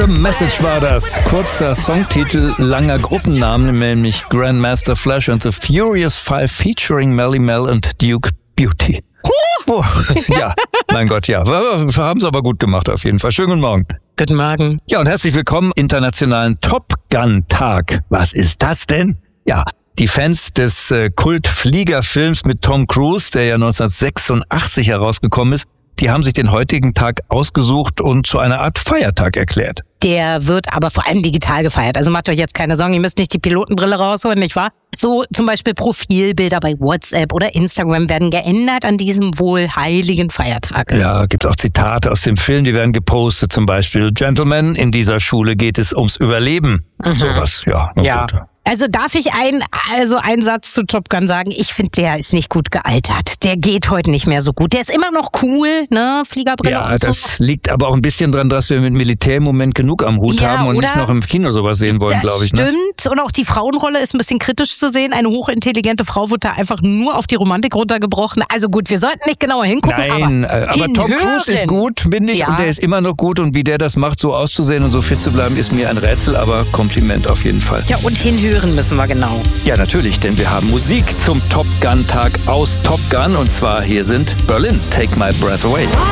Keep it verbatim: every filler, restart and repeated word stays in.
the Message war das. Kurzer Songtitel, langer Gruppennamen, nämlich Grandmaster Flash and the Furious Five featuring Melly Mel und Duke Beauty. Oh, ja, mein Gott, ja. Haben sie aber gut gemacht auf jeden Fall. Schönen guten Morgen. Guten Morgen. Ja, und herzlich willkommen im internationalen Top Gun Tag. Was ist das denn? Ja, die Fans des äh, Kult-Fliegerfilms mit Tom Cruise, der ja neunzehnhundertsechsundachtzig herausgekommen ist, die haben sich den heutigen Tag ausgesucht und zu einer Art Feiertag erklärt. Der wird aber vor allem digital gefeiert. Also macht euch jetzt keine Sorgen, ihr müsst nicht die Pilotenbrille rausholen, nicht wahr? So zum Beispiel Profilbilder bei WhatsApp oder Instagram werden geändert an diesem wohl heiligen Feiertag. Ja, gibt auch Zitate aus dem Film, die werden gepostet. Zum Beispiel, Gentlemen, in dieser Schule geht es ums Überleben. Mhm. Sowas, ja. Ja. Gut. Also darf ich ein, also einen Satz zu Top Gun sagen? Ich finde, der ist nicht gut gealtert. Der geht heute nicht mehr so gut. Der ist immer noch cool, ne? Fliegerbrille Ja, und so. das liegt aber auch ein bisschen dran, dass wir mit Militär im Moment genug am Hut Ja, haben und oder? nicht noch im Kino sowas sehen wollen, glaube ich. Das Ne? stimmt. Und auch die Frauenrolle ist ein bisschen kritisch zu sehen. Eine hochintelligente Frau wird da einfach nur auf die Romantik runtergebrochen. Also gut, wir sollten nicht genauer hingucken. Nein, aber, aber Tom Cruise ist gut, finde ich. Ja. Und der ist immer noch gut. Und wie der das macht, so auszusehen und so fit zu bleiben, ist mir ein Rätsel, aber Kompliment auf jeden Fall. Ja, und hinhören müssen wir genau. Ja, natürlich, denn wir haben Musik zum Top Gun Tag aus Top Gun. Und zwar hier sind Berlin, Take My Breath Away.